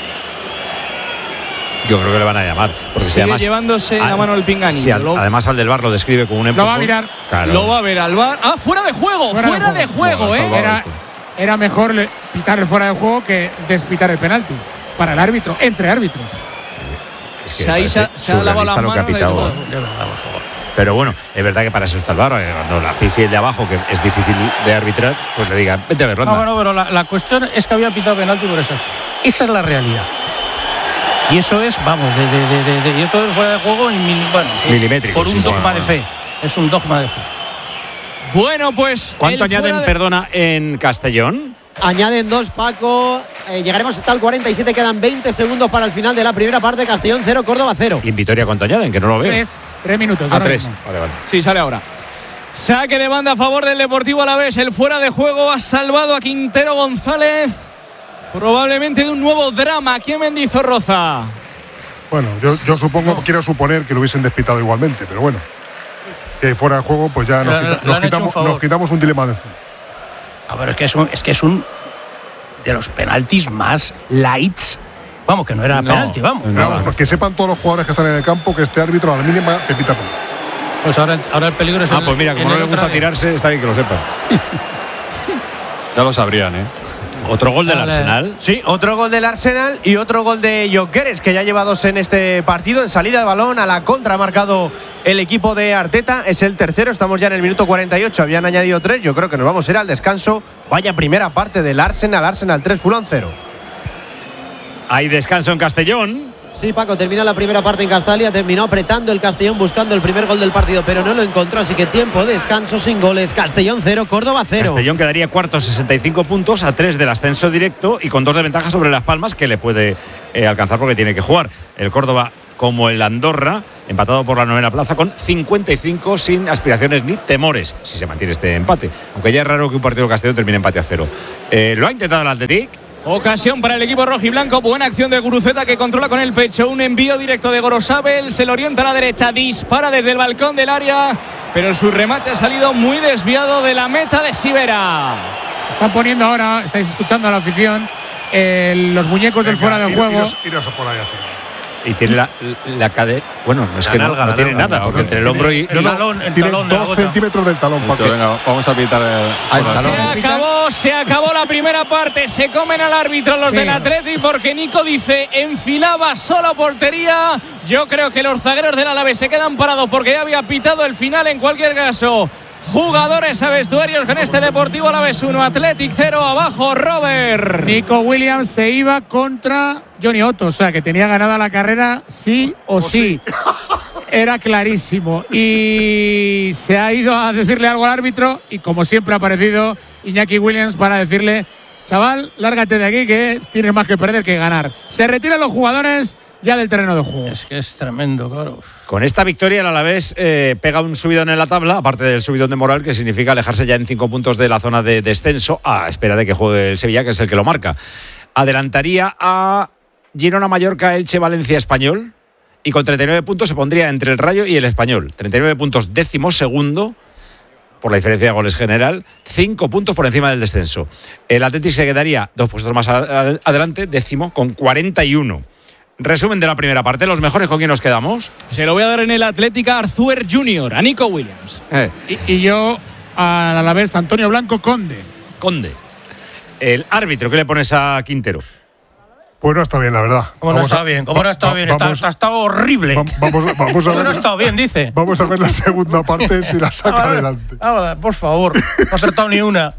Speaker 4: Yo creo que le van a llamar. Porque si
Speaker 1: Sigue
Speaker 4: además,
Speaker 1: llevándose
Speaker 4: a-
Speaker 1: la mano el pinganillo.
Speaker 4: si al-
Speaker 1: Lo-
Speaker 4: además al del bar lo describe como un
Speaker 5: Lo
Speaker 4: empujón.
Speaker 5: va a mirar.
Speaker 4: Claro.
Speaker 1: Lo va a ver al bar. Ah, fuera de juego, fuera,
Speaker 5: Fuera de
Speaker 1: de juego,
Speaker 12: Bueno,
Speaker 1: ¿eh?
Speaker 12: salvado
Speaker 5: Era,
Speaker 12: esto.
Speaker 5: era mejor le- pitar el fuera de juego que despitar el penalti. Para el árbitro, entre árbitros.
Speaker 4: Es que
Speaker 1: Se ha-
Speaker 4: parece
Speaker 1: se ha- se ha lavado las
Speaker 4: surrealista lo que ha
Speaker 1: manos de
Speaker 4: pitado.
Speaker 1: todo.
Speaker 3: de verdad, por favor.
Speaker 4: Pero bueno, es verdad que para eso está el bar. eh, Cuando la pifie el de abajo, que es difícil de arbitrar, pues le diga, vete a verlo.
Speaker 3: No,
Speaker 4: anda".
Speaker 3: bueno, pero la, la cuestión es que había pitado penalti por eso. Esa es la realidad. Y eso es, vamos, de, de, de, de, de- y esto es fuera de juego en mil- bueno, eh,
Speaker 4: Milimétrico,
Speaker 3: por un
Speaker 4: sí,
Speaker 3: dogma
Speaker 4: bueno,
Speaker 3: de fe. Es un dogma de fe.
Speaker 1: Bueno, pues.
Speaker 4: ¿Cuánto
Speaker 1: el
Speaker 4: añaden,
Speaker 1: fuera de-
Speaker 4: perdona, en Castellón?
Speaker 6: Añaden dos, Paco. Eh, llegaremos hasta el cuarenta y siete. Quedan veinte segundos para el final de la primera parte. Castellón cero, Córdoba cero.
Speaker 4: ¿Y en Vitoria cuánto añaden? Que no lo veo.
Speaker 5: Tres, tres minutos.
Speaker 4: A
Speaker 5: ahora
Speaker 4: tres.
Speaker 5: mismo.
Speaker 4: Vale, vale.
Speaker 1: Sí, sale ahora. Saque de banda a favor del Deportivo Alavés. El fuera de juego ha salvado a Quintero González. Probablemente de un nuevo drama aquí en Mendizorroza.
Speaker 2: Bueno, yo, yo supongo, quiero suponer que lo hubiesen despitado igualmente, pero bueno. Que fuera de juego, pues ya nos,
Speaker 3: Le-
Speaker 2: quita-
Speaker 3: le
Speaker 2: nos
Speaker 3: han hecho un
Speaker 2: quitamos,
Speaker 3: favor.
Speaker 2: nos quitamos un dilema de fútbol.
Speaker 3: A ver, es que es un, es que es un de los penaltis más lights. Vamos, que no era
Speaker 2: No,
Speaker 3: penalti, vamos.
Speaker 2: Pero vamos, porque sepan todos los jugadores que están en el campo que este árbitro a la mínima te pita penalti.
Speaker 3: Pues ahora, ahora el peligro es
Speaker 4: Ah,
Speaker 3: el-
Speaker 4: pues mira,
Speaker 3: en
Speaker 4: como no
Speaker 3: el
Speaker 4: le
Speaker 3: otra
Speaker 4: gusta
Speaker 3: vez.
Speaker 4: tirarse, está bien que lo sepan.
Speaker 12: Ya lo sabrían, ¿eh?
Speaker 4: Otro gol del
Speaker 3: Vale.
Speaker 4: Arsenal.
Speaker 8: Sí, otro gol del Arsenal y otro gol de Gyökeres, que ya lleva dos en este partido. En salida de balón a la contra ha marcado el equipo de Arteta. Es el tercero, estamos ya en el minuto cuarenta y ocho. Habían añadido tres. Yo creo que nos vamos a ir al descanso. Vaya primera parte del Arsenal. Arsenal tres, Fulham cero.
Speaker 4: Hay descanso en Castellón.
Speaker 6: Sí, Paco, termina la primera parte en Castalia, terminó apretando el Castellón buscando el primer gol del partido, pero no lo encontró, así que tiempo de descanso sin goles. Castellón cero, Córdoba cero.
Speaker 4: Castellón quedaría cuarto, sesenta y cinco puntos, a tres del ascenso directo y con dos de ventaja sobre Las Palmas, que le puede eh, alcanzar porque tiene que jugar. El Córdoba, como el Andorra, empatado por la novena plaza con cincuenta y cinco, sin aspiraciones ni temores, si se mantiene este empate. Aunque ya es raro que un partido de Castellón termine empate a cero. Eh, lo ha intentado el Athletic.
Speaker 1: Ocasión para el equipo rojiblanco, buena acción de Guruceta que controla con el pecho, un envío directo de Gorosabel, se lo orienta a la derecha, dispara desde el balcón del área, pero su remate ha salido muy desviado de la meta de Sivera.
Speaker 5: Están poniendo ahora, estáis escuchando a la afición, eh, los muñecos del fuera de juego.
Speaker 2: Iros, iros por ahí hacia.
Speaker 4: Y tiene la, la cadera. Bueno, no es la que nalga, no, no tiene nalga, nada, porque entre el hombro y.
Speaker 2: El talón, el tiene talón dos centímetros del talón.
Speaker 12: Hecho, venga, vamos a pitar el, el
Speaker 1: se acabó, se acabó la primera parte. Se comen al árbitro los sí. del Athletic porque Nico dice enfilaba solo portería. Yo creo que los zagueros del Alavés se quedan parados porque ya había pitado el final en cualquier caso. Jugadores a vestuarios con este Deportivo Alavés uno, Athletic cero, abajo Robert.
Speaker 5: Nico Williams se iba contra Johnny Otto, o sea que tenía ganada la carrera sí o, o sí. sí. Era clarísimo. Y se ha ido a decirle algo al árbitro y como siempre ha aparecido Iñaki Williams para decirle, chaval, lárgate de aquí que tienes más que perder que ganar. Se retiran los jugadores ya del terreno de juego.
Speaker 3: Es que es tremendo, claro.
Speaker 4: Con esta victoria el Alavés eh, pega un subidón en la tabla, aparte del subidón de moral, que significa alejarse ya en cinco puntos de la zona de descenso, a espera de que juegue el Sevilla, que es el que lo marca. Adelantaría a Girona, Mallorca, Elche, Valencia, Español, y con treinta y nueve puntos se pondría entre el Rayo y el Español. treinta y nueve puntos, décimo segundo, por la diferencia de goles general, cinco puntos por encima del descenso. El Athletic se quedaría dos puestos más adelante, décimo, con cuarenta y uno. Resumen de la primera parte, los mejores con quién nos quedamos.
Speaker 1: Se lo voy a dar en el Atlética a Arzuer junior, a Nico Williams.
Speaker 4: Eh.
Speaker 5: Y, y yo al Alavés Antonio Blanco Conde.
Speaker 4: Conde. El árbitro, ¿qué le pones a Quintero?
Speaker 2: Pues no está bien, la verdad.
Speaker 3: ¿Cómo no está bien? ¿Cómo no está bien? Está, está, está horrible.
Speaker 2: Va, vamos, vamos a ver.
Speaker 3: No ha estado bien, dice.
Speaker 2: Vamos a ver la segunda parte si la saca
Speaker 3: ah,
Speaker 2: adelante.
Speaker 3: Ah, por favor, no ha acertado ni una.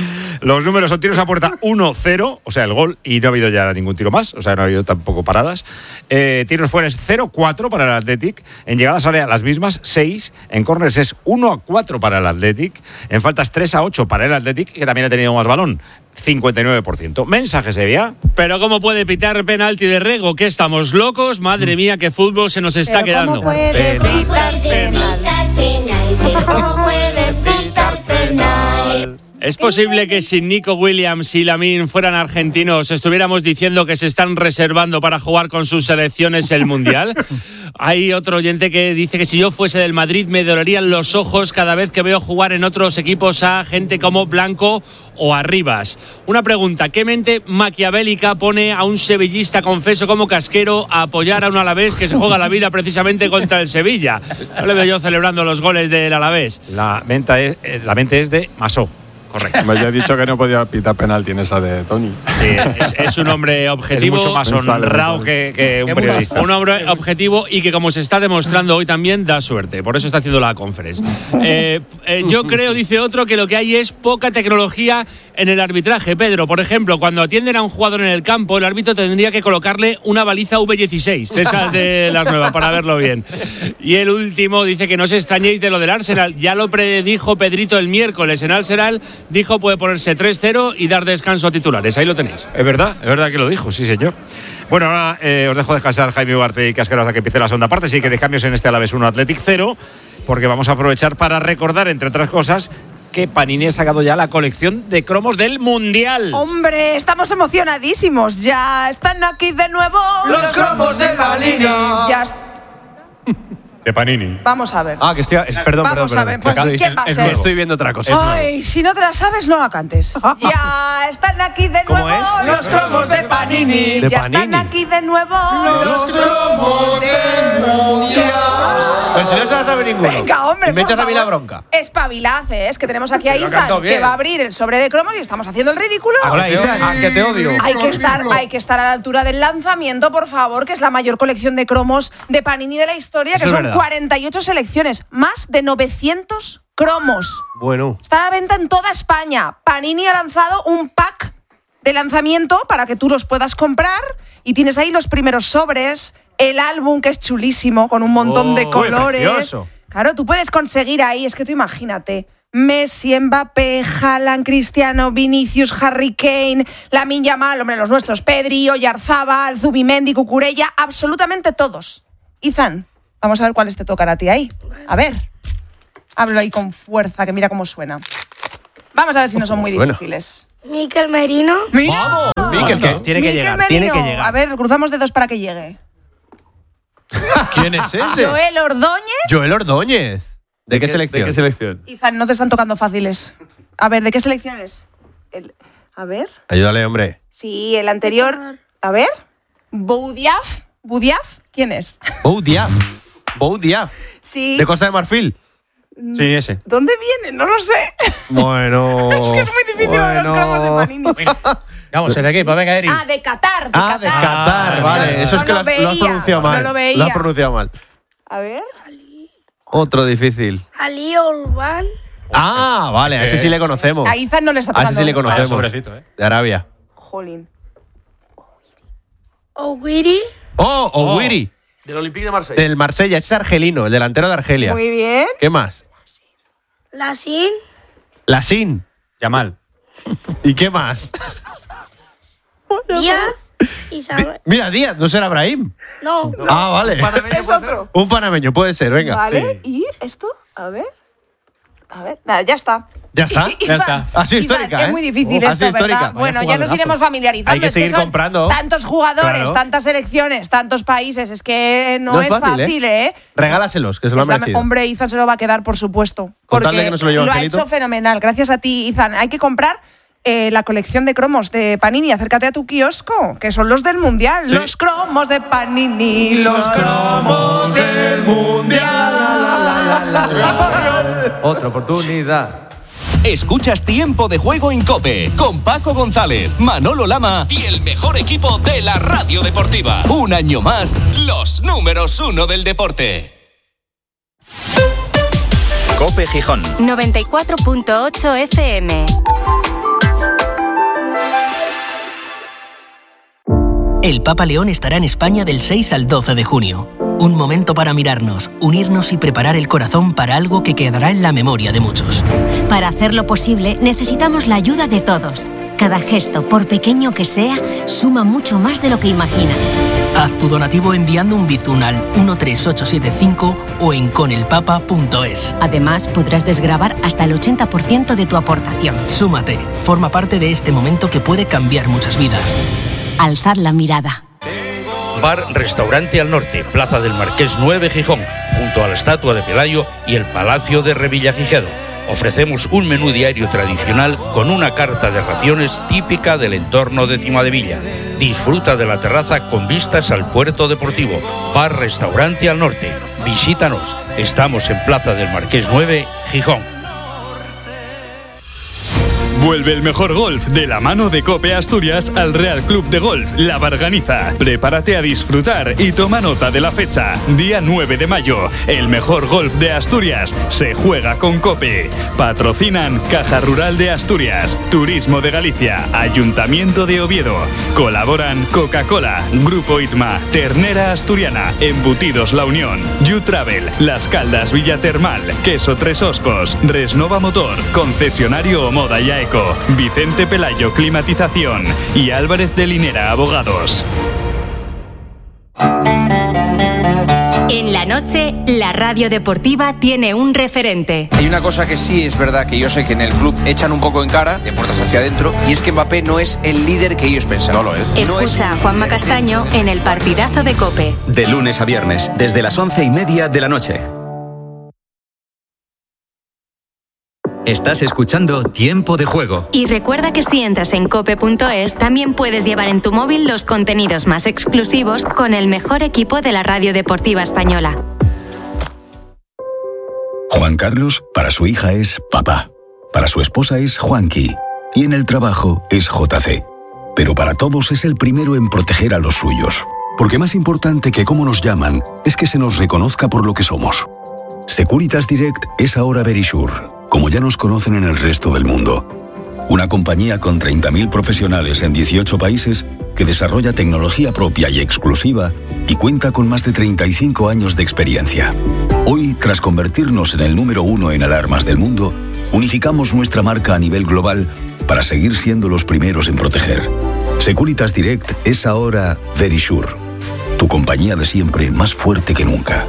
Speaker 4: Los números son tiros a puerta uno cero, o sea, el gol, y no ha habido ya ningún tiro más, o sea, no ha habido tampoco paradas. Eh, tiros fuera es cero cuatro para el Athletic. En llegadas a área las mismas, seis. En córners es uno a cuatro para el Athletic. En faltas tres a ocho para el Athletic, que también ha tenido más balón. cincuenta y nueve por ciento. Mensaje, Sevilla.
Speaker 16: Pero ¿cómo puede pitar penalti de Rego? ¿Qué estamos locos? Madre mía, qué fútbol se nos está
Speaker 17: Pero
Speaker 16: quedando.
Speaker 17: ¿cómo puede pitar penalti? ¿Cómo puede pitar penalti?
Speaker 16: ¿Es posible que sin Nico Williams y Lamine fueran argentinos estuviéramos diciendo que se están reservando para jugar con sus selecciones el Mundial? Hay otro oyente que dice que si yo fuese del Madrid me dolerían los ojos cada vez que veo jugar en otros equipos a gente como Blanco o Arribas. Una pregunta, ¿qué mente maquiavélica pone a un sevillista confeso como Casquero a apoyar a un Alavés que se juega la vida precisamente contra el Sevilla? No le veo yo celebrando los goles del Alavés.
Speaker 4: La mente es, la mente es de Masó. Correcto.
Speaker 12: Me he dicho que no podía pitar penalti en esa de Tony.
Speaker 16: Sí, es, es un hombre objetivo.
Speaker 4: Es mucho más honrado que, que un periodista.
Speaker 16: Un hombre objetivo y que, como se está demostrando hoy, también da suerte. Por eso está haciendo la conference. Eh, eh, yo creo, dice otro, que lo que hay es poca tecnología en el arbitraje. Pedro, por ejemplo, cuando atienden a un jugador en el campo, el árbitro tendría que colocarle una baliza V dieciséis, de esas de las nuevas, para verlo bien. Y el último dice que no os extrañéis de lo del Arsenal. Ya lo predijo Pedrito el miércoles en Arsenal. Dijo puede ponerse tres cero y dar descanso a titulares. Ahí lo tenéis.
Speaker 4: Es verdad, es verdad que lo dijo, sí señor. Bueno, ahora eh, os dejo descansar Jaime Ugarte y Casquero hasta que empiece la segunda parte. Sí que de cambios en este Alavés uno, Athletic cero, porque vamos a aprovechar para recordar, entre otras cosas, que Panini ha sacado ya la colección de cromos del Mundial.
Speaker 9: Hombre, estamos emocionadísimos. Ya están aquí de nuevo
Speaker 15: los cromos de Panini.
Speaker 9: Ya
Speaker 4: De Panini.
Speaker 9: Vamos a ver.
Speaker 8: Ah, que estoy. Es, perdón,
Speaker 9: Vamos
Speaker 8: perdón,
Speaker 9: a ver,
Speaker 8: perdón.
Speaker 9: pues, ¿quién va a ser?
Speaker 8: Estoy viendo otra cosa.
Speaker 9: Ay, si no te la sabes, no la cantes. Ya están aquí de nuevo los cromos de Panini.
Speaker 8: ¿De
Speaker 9: ya
Speaker 8: Panini?
Speaker 9: están aquí de nuevo
Speaker 15: los cromos del Mundial.
Speaker 8: Pero si no se la sabe ninguno.
Speaker 9: Venga, hombre,
Speaker 8: y me
Speaker 9: por
Speaker 8: echas a mí la
Speaker 9: favor.
Speaker 8: bronca.
Speaker 9: Espabilad, ¿eh? Es que tenemos aquí a
Speaker 8: Pero ha
Speaker 9: Izan,
Speaker 8: cantado bien.
Speaker 9: que va a abrir el sobre de cromos y estamos haciendo el ridículo.
Speaker 8: Hola, Izan. ¿A que te odio?
Speaker 9: Hay que, estar, hay que estar a la altura del lanzamiento, por favor, que es la mayor colección de cromos de Panini de la historia,
Speaker 8: Eso
Speaker 9: que
Speaker 8: es
Speaker 9: son
Speaker 8: verdad.
Speaker 9: cuarenta y ocho selecciones, más de novecientos cromos.
Speaker 8: Bueno.
Speaker 9: Está a la venta en toda España. Panini ha lanzado un pack de lanzamiento para que tú los puedas comprar y tienes ahí los primeros sobres, el álbum que es chulísimo, con un montón
Speaker 8: Oh,
Speaker 9: de colores.
Speaker 8: uy, precioso.
Speaker 9: Claro, tú puedes conseguir ahí, es que tú imagínate, Messi, Mbappé, Haaland, Cristiano, Vinicius, Harry Kane, Lamine Yamal, hombre, los nuestros, Pedri, Oyarzábal, Zubimendi, Cucurella, absolutamente todos. Izan, vamos a ver cuáles te tocan a ti ahí. A ver, háblalo ahí con fuerza, que mira cómo suena. Vamos a ver si no son muy
Speaker 8: Suena.
Speaker 9: difíciles.
Speaker 17: Mikel Merino.
Speaker 9: ¡Mira!
Speaker 8: Mikel, que tiene que
Speaker 9: Mikel
Speaker 8: llegar,
Speaker 9: Merino.
Speaker 8: tiene que llegar.
Speaker 9: A ver, cruzamos dedos para que llegue.
Speaker 8: ¿Quién es ese?
Speaker 9: Joel Ordóñez.
Speaker 8: Joel Ordóñez. ¿De qué selección?
Speaker 13: ¿De qué selección?
Speaker 9: Izan, no te están tocando fáciles. A ver, ¿de qué selección es? El- a ver.
Speaker 8: Ayúdale, hombre.
Speaker 9: Sí, el anterior. A ver. Boudiaf. ¿Boudiaf? ¿Quién es?
Speaker 8: Bou Diaf. Bou Diaf.
Speaker 9: Sí.
Speaker 8: ¿De Costa de Marfil?
Speaker 12: Sí, ese.
Speaker 9: ¿Dónde viene? No lo sé.
Speaker 8: Bueno.
Speaker 9: Es que es muy difícil lo de los cromos de Panini.
Speaker 3: Vamos, el equipo, venga, Eri.
Speaker 9: Ah, de Qatar. De
Speaker 8: Ah, de
Speaker 9: Qatar.
Speaker 8: Qatar, vale. Eso es
Speaker 9: No
Speaker 8: que lo
Speaker 9: lo
Speaker 8: has, lo has
Speaker 9: veía,
Speaker 8: pronunciado
Speaker 9: no
Speaker 8: mal.
Speaker 9: lo veía.
Speaker 8: has pronunciado mal.
Speaker 9: A ver.
Speaker 8: Otro difícil.
Speaker 17: Ali Olban.
Speaker 8: Ah, vale, a ese sí le conocemos.
Speaker 9: A Izan no le está
Speaker 8: A ese
Speaker 9: tocando.
Speaker 8: sí le conocemos.
Speaker 12: Sobrecito, ¿eh?
Speaker 8: De Arabia.
Speaker 9: Jolín.
Speaker 17: Owiri.
Speaker 8: Oh, Owiri.
Speaker 13: Del Olympique de Marsella.
Speaker 8: Del Marsella, ese es argelino, el delantero de Argelia.
Speaker 9: Muy bien.
Speaker 8: ¿Qué más?
Speaker 17: Lasin.
Speaker 8: Lasin.
Speaker 12: Yamal.
Speaker 8: ¿Y qué más?
Speaker 17: Díaz. Isabel.
Speaker 8: Mira, Díaz, no será Brahim.
Speaker 17: No.
Speaker 8: Ah, vale.
Speaker 9: Es otro.
Speaker 8: Un panameño, puede ser, venga.
Speaker 9: Vale. ¿Y esto? A ver. A ver. Nada, ya está.
Speaker 8: ¿Ya está?
Speaker 9: Izan,
Speaker 8: Ya está. Ha sido
Speaker 9: Izan,
Speaker 8: histórica,
Speaker 9: Es
Speaker 8: ¿eh?
Speaker 9: muy difícil
Speaker 8: Ha
Speaker 9: esto,
Speaker 8: sido histórica.
Speaker 9: ¿verdad?
Speaker 8: Vaya
Speaker 9: Bueno, ya nos
Speaker 8: jugadorazo.
Speaker 9: iremos familiarizando.
Speaker 8: Hay que
Speaker 9: Es
Speaker 8: seguir
Speaker 9: son
Speaker 8: comprando.
Speaker 9: Tantos jugadores,
Speaker 8: Claro.
Speaker 9: tantas selecciones, tantos países. Es que no,
Speaker 8: No
Speaker 9: es
Speaker 8: es fácil,
Speaker 9: fácil,
Speaker 8: ¿eh?
Speaker 9: ¿eh?
Speaker 8: Regálaselos, que se lo
Speaker 9: Es
Speaker 8: han
Speaker 9: la-
Speaker 8: merecido.
Speaker 9: hombre, Izan se lo va a quedar, por supuesto.
Speaker 8: Con
Speaker 9: Porque
Speaker 8: tal de que no se lo lleve
Speaker 9: ha
Speaker 8: Angelito.
Speaker 9: hecho fenomenal. Gracias a ti, Izan. Hay que comprar eh, la colección de cromos de Panini. Acércate a tu kiosco, que son los del Mundial.
Speaker 8: Sí.
Speaker 9: Los cromos de Panini, los cromos del Mundial.
Speaker 13: Otra oportunidad.
Speaker 18: Escuchas Tiempo de Juego en COPE con Paco González, Manolo Lama y el mejor equipo de la radio deportiva. Un año más, los números uno del deporte.
Speaker 19: COPE Gijón.
Speaker 7: noventa y cuatro punto ocho F M.
Speaker 20: El Papa León estará en España del seis al doce de junio. Un momento para mirarnos, unirnos y preparar el corazón para algo que quedará en la memoria de muchos.
Speaker 21: Para hacerlo posible, necesitamos la ayuda de todos. Cada gesto, por pequeño que sea, suma mucho más de lo que imaginas.
Speaker 20: Haz tu donativo enviando un bizum al uno tres ocho siete cinco o en conelpapa punto es.
Speaker 21: Además, podrás desgravar hasta el ochenta por ciento de tu aportación.
Speaker 20: Súmate, forma parte de este momento que puede cambiar muchas vidas.
Speaker 21: Alzad la mirada.
Speaker 22: Bar Restaurante al Norte, Plaza del Marqués nueve, Gijón, junto a la estatua de Pelayo y el Palacio de Revillagigedo. Ofrecemos un menú diario tradicional con una carta de raciones típica del entorno de Cimadevilla. Disfruta de la terraza con vistas al puerto deportivo. Bar Restaurante al Norte. Visítanos. Estamos en Plaza del Marqués nueve, Gijón.
Speaker 23: Vuelve el mejor golf de la mano de COPE Asturias al Real Club de Golf La Barganiza. Prepárate a disfrutar y toma nota de la fecha. Día nueve de mayo. El mejor golf de Asturias se juega con COPE. Patrocinan Caja Rural de Asturias, Turismo de Galicia, Ayuntamiento de Oviedo. Colaboran Coca-Cola, Grupo Itma, Ternera Asturiana, Embutidos La Unión, You Travel, Las Caldas Villa Termal, Queso Tres Oscos, Resnova Motor, Concesionario Moda y Aeco, Vicente Pelayo Climatización y Álvarez de Linera Abogados.
Speaker 7: En la noche, la radio deportiva tiene un referente.
Speaker 24: Hay una cosa que sí es verdad que yo sé que en el club echan un poco en cara, de puertas hacia adentro, y es que Mbappé no es el líder que ellos pensaban. No lo es.
Speaker 7: Escucha a Juanma Castaño en el partidazo de COPE.
Speaker 19: De lunes a viernes, desde las once y media de la noche. Estás escuchando Tiempo de Juego.
Speaker 7: Y recuerda que si entras en cope punto es, también puedes llevar en tu móvil los contenidos más exclusivos con el mejor equipo de la radio deportiva española.
Speaker 25: Juan Carlos, para su hija es papá. Para su esposa es Juanqui. Y en el trabajo es J C. Pero para todos es el primero en proteger a los suyos. Porque más importante que cómo nos llaman es que se nos reconozca por lo que somos. Securitas Direct es ahora Verisure, como ya nos conocen en el resto del mundo. Una compañía con treinta mil profesionales en dieciocho países que desarrolla tecnología propia y exclusiva y cuenta con más de treinta y cinco años de experiencia. Hoy, tras convertirnos en el número uno en alarmas del mundo, unificamos nuestra marca a nivel global para seguir siendo los primeros en proteger. Securitas Direct es ahora Verisure, tu compañía de siempre más fuerte que nunca.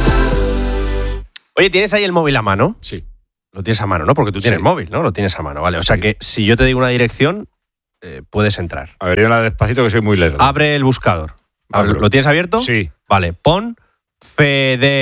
Speaker 8: Oye, ¿tienes ahí el móvil a mano?
Speaker 4: Sí.
Speaker 8: Lo tienes a mano, ¿no? Porque tú tienes
Speaker 4: Sí.
Speaker 8: móvil, ¿no? Lo tienes a mano, ¿vale? O sea
Speaker 4: Sí.
Speaker 8: que si yo te digo una dirección, eh, puedes entrar.
Speaker 4: A ver, dímela despacito que soy muy lerdo.
Speaker 8: Abre el buscador.
Speaker 4: Abro.
Speaker 8: ¿Lo tienes abierto?
Speaker 4: Sí.
Speaker 8: Vale, pon Fede